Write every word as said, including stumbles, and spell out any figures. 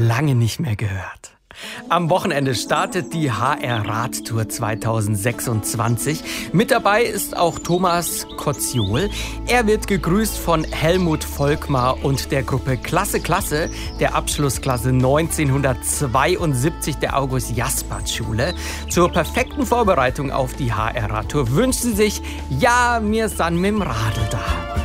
lange nicht mehr gehört. Am Wochenende startet die H R-Radtour zweitausendsechsundzwanzig. Mit dabei ist auch Thomas Koziol. Er wird gegrüßt von Helmut Volkmar und der Gruppe Klasse Klasse, der Abschlussklasse neunzehnhundertzweiundsiebzig der August-Jaspert-Schule. Zur perfekten Vorbereitung auf die H R-Radtour wünschen sie sich, ja, mir san mit'm Radl da.